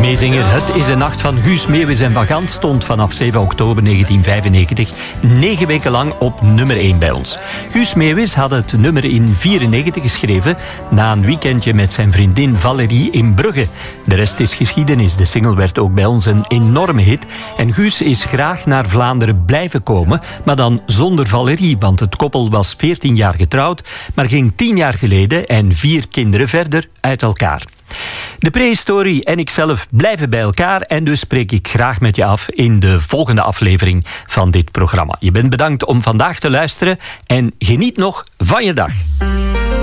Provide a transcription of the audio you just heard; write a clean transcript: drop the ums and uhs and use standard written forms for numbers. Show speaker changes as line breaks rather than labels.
Meezinger, het is een nacht van Guus Meeuwis en Van Gant stond vanaf 7 oktober 1995 9 weken lang op nummer 1 bij ons. Guus Meeuwis had het nummer in 1994 geschreven na een weekendje met zijn vriendin Valerie in Brugge. De rest is geschiedenis. De single werd ook bij ons een enorme hit en Guus is graag naar Vlaanderen blijven komen, maar dan zonder Valerie, want het koppel was 14 jaar getrouwd, maar ging 10 jaar geleden en 4 kinderen verder uit elkaar. De prehistorie en ikzelf blijven bij elkaar en dus spreek ik graag met je af in de volgende aflevering van dit programma. Je bent bedankt om vandaag te luisteren en geniet nog van je dag.